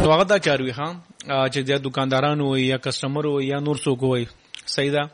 نو هغه دا کار وي ها چې د دکاندارانو یا کسٹمرو یا نور څوک وي صحیح ده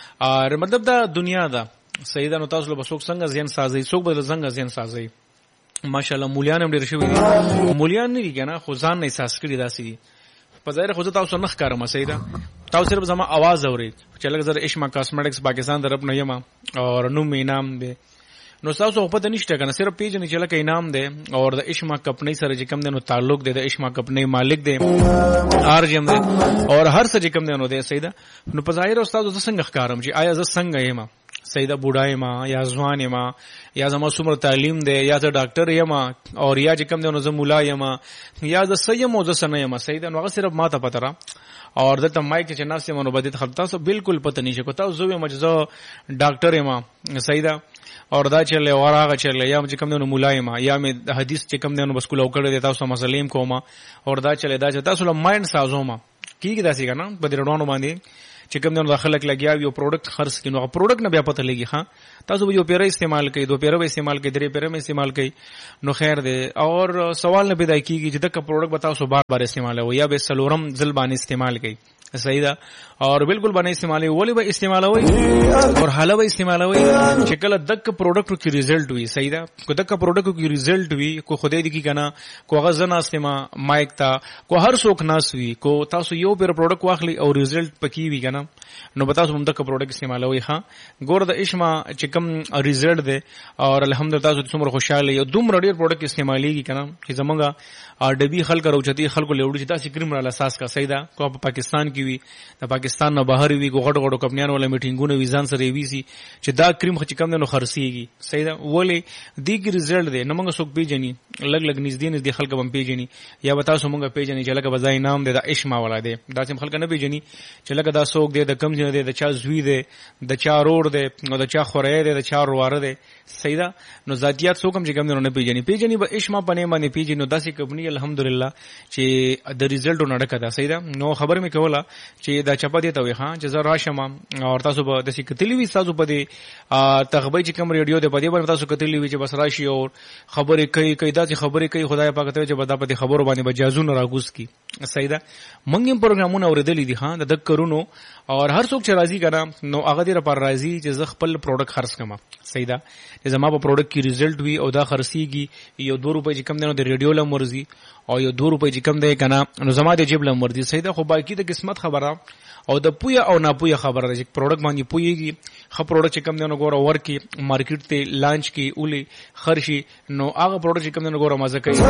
مطلب دا دنیا ده صحیح ده نو تاسو له بسوک څنګه ځین سازي څوک به څنګه ځین سازي ماشاءالله مولیان هم ډیر شوی دي مولیان نه دي کنه خو ځان نه احساس کړی داسي په ظاهر خو تاسو نه ښکارم صحیح ده تاسو صرف زما आवाज اوري چې لکه زر اشما کاسمیټکس پاکستان طرف نه یم او نو می نام دی نو تاسو په پته نشته کنه صرف پیج نه چې لکه انعام دی او د اشما کمپنی سره چې کم دی نو تعلق دی د اشما کمپنی مالک دی ارجم دی او هر څه چې کم دی نو دی صحیح ده نو په ظاهر استاد زه څنګه ښکارم چې آیا زه څنګه یم صحیح ده بوډای ما یا ځوان یم یا زما څومره تعلیم دی یا زه ډاکټر یم او یا چې کم دی نو زه مولا یم یا زه سیم او زه سنه یم صحیح ده نو هغه صرف ما ته پته را اور دلته مایک چې ناس یم نو بده خلک تاسو بالکل پته نشي کو تاسو زه یم چې زه ډاکټر یم صحیح ده اور دا چلے اور هغه چلے یا چې کم دی نو مولا یم یا مې حدیث چې کم دی نو بس کول او کړی تاسو مسلیم کوم اور دا چلے دا چې تاسو له مایند سازوم کیږي داسې کنه په دې روانو باندې چې کوم نو داخله لګیا یو پروډکټ خرڅ کینو هغه پروډکټ نه بیا پته لګي ها تاسو یو پیره استعمال کوي دو پیره استعمال کوي درې پیره استعمال کوي نو خیر دی اور سوال نه پیدا کیږي چې دا پروډکټ بتاو سو بار بار استعمال وي یا به سلورم ځل باندې استعمال کوي صحیح ده اور بالکل باندې استعمالي ولی به استعمالوي اور حاله به استعمالوي چې کله دک پروډکټ کې رزلټ وي صحیح ده کو دک پروډکټ کې رزلټ وي کو خدای دې کی کنه کو غزن استعما مایک تا کو هر څوک ناس وي کو تاسو یو پیر پروډکټ واخلي او رزلټ پکې وي کنه نو بتا سو دک پروډکټ استعمالوي ها ګور د اشما چې کم رزلټ ده اور الحمدلله تاسو څومره خوشاله یو دومره ډیر پروډکټ استعماليږي کنه چې زمونږه ډبي خلک راوچتي خلکو له وړي چې تاسو کریم را اساس کا صحیح ده کو په پاکستان کې وي د پاکستان نه بهر وي غوړ غوړ کمپنیان ولا میټینګونه ویزان سره وي سي چې دا کریم خو چې کم نه خرسيږي صحیح ده ولی دی کی رزلټ ده نو موږ څوک پیژني لګ لګ نږدې نږدې خلک هم پیژني یا وتا سو موږ پیژني چې لکه بځای نام ده د اشما ولا ده دا سم خلک نه پیژني چې لکه دا څوک ده د کم ځای ده د چا زوی ده د چا روړ ده نو د چا خورې ده د چا رواره ده صحیح ده نو ذاتيات څوک هم چې کم نه پیژني به اشما پنه باندې پیژني نو داسې کمپنی الحمدلله چې د رزلټ نه ډکه ده صحیح ده نو خبر مې کوله چې دا چپا دی ته وي ها چې زه راشم او تاسو به د سکتلی وي تاسو په دې تخبي چې کوم ریډیو دی په دې باندې تاسو کتلی وي چې بس راشي او خبرې کوي دا چې خبرې کوي خدای پاک ته چې بدا په دې خبرو باندې بجازونه راغوس کی صحیح ده منګم پروګرامونه اوریدلې دي ها د دکرونو اور هر څوک چې راضي کړه نو هغه دې پر راضي چې ز خپل پروډکټ خرڅ کما صحیح ده چې زما په پروډکټ کې رزلټ وي او دا خرڅيږي یو 2 روپۍ چې کم دی نو د ریډیو لمرزي او یو 2 روپۍ چې کم دی کنه نو زما د جیب لمرزي صحیح ده خو باقي د قسمت خبره او د پویا او ناپویا خبره ده چې پروډکټ باندې پویږي خو پروډکټ چې کم دی نو ګوره ورکی مارکیټ ته لانچ کی اولی خرشي نو هغه پروډکټ چې کم دی نو ګوره مزه کوي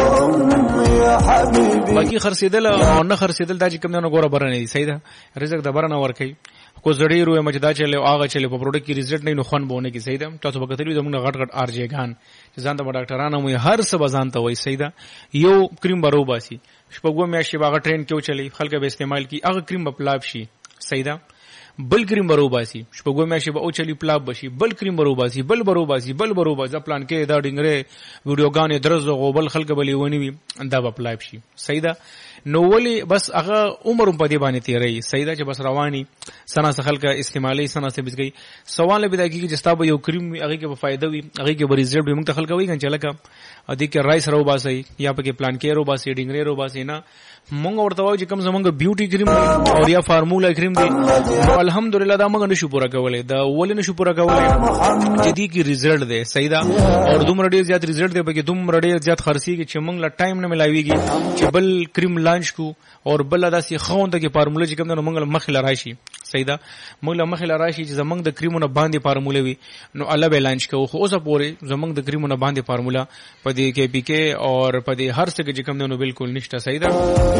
باقي خرڅیدل او نه خرڅیدل دا چې کم دی نو ګوره برنه دي صحیح ده رزق د برنه ورکی کو زړی روې مجدا چلے او هغه چلے په پروډکټ کې رزلټ نه نو خون بونه کې صحیح ده تاسو به کتلی زموږ غټ غټ ارجی غان چې ځان ته ډاکټرانو مو هر څه بزان ته وای صحیح ده یو کریم برو باسي شپږو میاشتې باغ ټرین کې چلی خلک به استعمال کی هغه کریم په پلاب شي صحیح ده بل کریم برو باسي شپږو میاشتې به او چلی پلاب بشي بل کریم برو باسي بل برو باسي بل برو باسي پلان کې دا ډنګره ویډیوګانې درز او بل خلک بلی ونی وي دا په پلاب شي صحیح ده نو ولی بس هغه عمر په دې باندې تیری صحیح ده چې بس رواني سنا څخه خلک استعمالي سنا څه بچي سوال به دا کیږي چې تاسو یو کریم هغه کې په فائدہ وي هغه کې به رزلټ به موږ ته خلک وایي چې لکه ا دې کې رایس رو باسي یا په کې پلان کې رو باسي ډنګره رو باسي نه مونږ ورته وایو چې کوم زمونږ بیوټي کریم او یا فارمولا کریم دی الحمدلله دا موږ نشو پورا کولای دا ولې نشو پورا کولای چې دې کې رزلټ دی صحیح ده او دومره ډیر زیات رزلټ دی په کې دومره ډیر زیات خرڅي کې چې موږ لا ټایم نه ملاويږي چې بل کریم لانچ کو اور بل داسې خوند کې فارمولا چې کوم نه موږ مخ لراشي صحیح ده موږ مخ لراشي چې زمونږ د کریمونو باندې فارمولا وي نو الله به لانچ کو خو اوسه پورې زمونږ د کریمونو باندې فارمولا په دې کې پی کې اور په دې هر څه کې کوم نه بالکل نشته صحیح ده